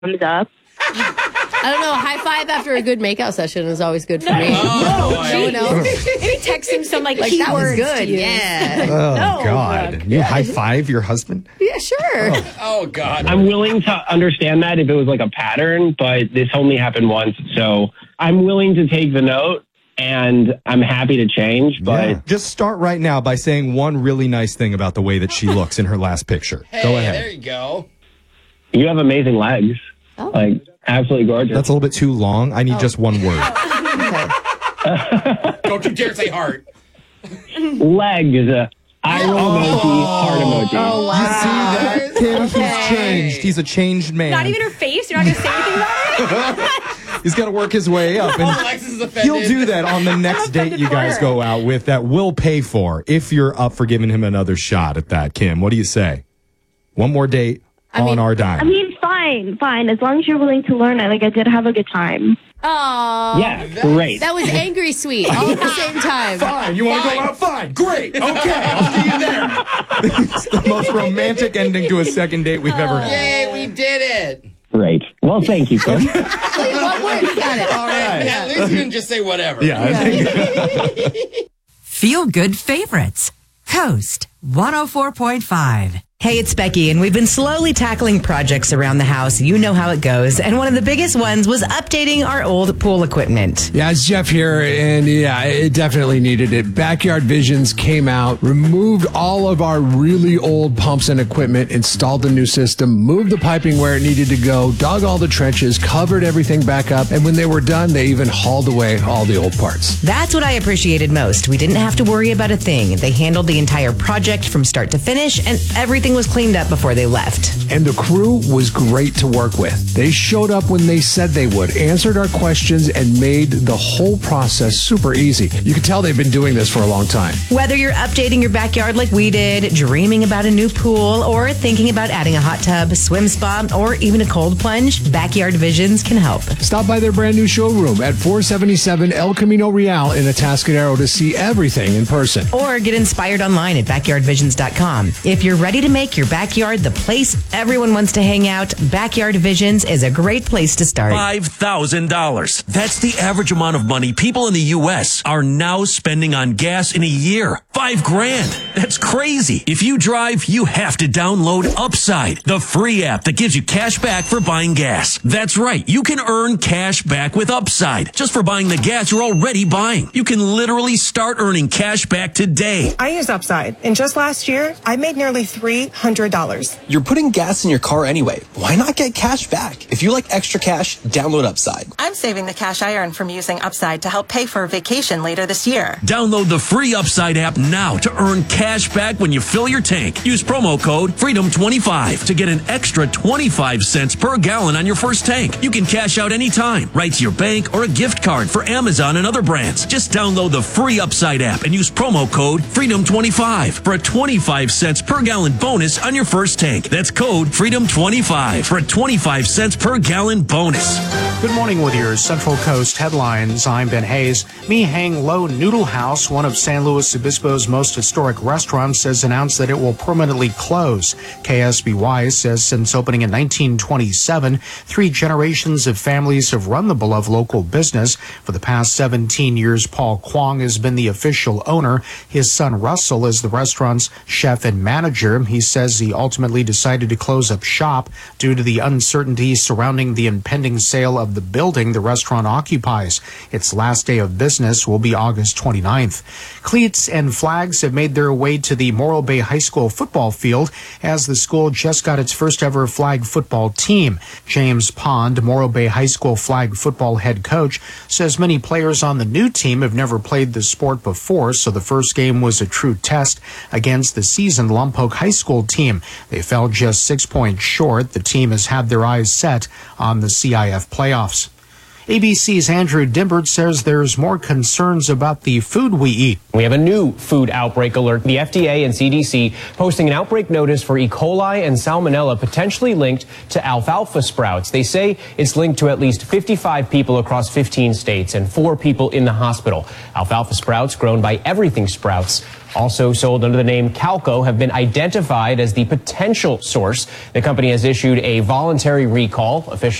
thumbs up. I don't know. High five after a good makeout session is always good for me. Maybe text him some like that keywords. was good. Oh, Yeah. God. You high five your husband? Yeah, sure. Oh, God. I'm willing to understand that if it was like a pattern, but this only happened once. So I'm willing to take the note and I'm happy to change. But Yeah. Just start right now by saying one really nice thing about the way that she looks in her last picture. Hey, Go ahead. there you go. you have amazing legs. Like, absolutely gorgeous. That's a little bit too long. I need just one word. Don't you dare say heart. Legs. Eye roll emoji, heart emoji. Oh, wow. You see that? Tim, he's changed. He's a changed man. Not even her face? You're not going to say anything about it? He's got to work his way up. And Alexis is offended. he'll do that on the next date you guys go out with that we'll pay for if you're up for giving him another shot at that, Kim. What do you say? One more date on our dime. I mean, fine. As long as you're willing to learn it. Like, I did have a good time. Oh. Yeah, great. That was angry sweet all at the same time. Fine. You want to go out? Fine. Great. Okay. I'll see you there. It's the most romantic ending to a second date we've ever had. Yay, we did it. Great. Well, thank you, Kim. Wait, what word? You got it. All right. Yeah, at least you didn't just say whatever. Yeah. I think Feel Good Favorites. Coast 104.5. Hey, it's Becky, and we've been slowly tackling projects around the house. You know how it goes. And one of the biggest ones was updating our old pool equipment. Yeah, it's Jeff here, and yeah, it definitely needed it. Backyard Visions came out, removed all of our really old pumps and equipment, installed the new system, moved the piping where it needed to go, dug all the trenches, covered everything back up, and when they were done, they even hauled away all the old parts. That's what I appreciated most. We didn't have to worry about a thing. They handled the entire project from start to finish, and everything was cleaned up before they left. And the crew was great to work with. They showed up when they said they would, answered our questions, and made the whole process super easy. You can tell they've been doing this for a long time. Whether you're updating your backyard like we did, dreaming about a new pool, or thinking about adding a hot tub, swim spa, or even a cold plunge, Backyard Visions can help. Stop by their brand new showroom at 477 El Camino Real in Atascadero to see everything in person. Or get inspired online at backyardvisions.com. If you're ready to make your backyard the place everyone wants to hang out, Backyard Visions is a great place to start. $5,000. That's the average amount of money people in the U.S. are now spending on gas in a year. $5,000. That's crazy. If you drive, you have to download Upside, the free app that gives you cash back for buying gas. That's right. You can earn cash back with Upside just for buying the gas you're already buying. You can literally start earning cash back today. I use Upside, and just last year, I made nearly $300. You're putting gas in your car anyway. Why not get cash back? If you like extra cash, download Upside. I'm saving the cash I earn from using Upside to help pay for a vacation later this year. Download the free Upside app now to earn cash back when you fill your tank. Use promo code FREEDOM25 to get an extra 25 cents per gallon on your first tank. You can cash out anytime, right to your bank or a gift card for Amazon and other brands. Just download the free Upside app and use promo code FREEDOM25 for a 25 cents per gallon bonus on your first tank. That's code FREEDOM25 for a 25 cents per gallon bonus. Good morning with your Central Coast headlines. I'm Ben Hayes. Mi Hang Lo Noodle House, one of San Luis Obispo's most historic restaurants, has announced that it will permanently close. KSBY says since opening in 1927, 3 generations of families have run the beloved local business. For the past 17 years, Paul Kwong has been the official owner. His son Russell is the restaurant's chef and manager. He says he ultimately decided to close up shop due to the uncertainty surrounding the impending sale of the building the restaurant occupies. Its last day of business will be August 29th. Cleats and flags have made their way to the Morro Bay High School football field as the school just got its first ever flag football team. James Pond, Morro Bay High School flag football head coach, says many players on the new team have never played the sport before, so the first game was a true test against the seasoned Lompoc High School team. They fell just 6 points short. The team has had their eyes set on the CIF playoffs. ABC's Andrew Dimbert says there's more concerns about the food we eat. We have a new food outbreak alert. The FDA and CDC posting an outbreak notice for E. coli and salmonella potentially linked to alfalfa sprouts. They say it's linked to at least 55 people across 15 states and 4 people in the hospital. Alfalfa sprouts grown by Everything Sprouts, also sold under the name Calco, have been identified as the potential source. The company has issued a voluntary recall. Officials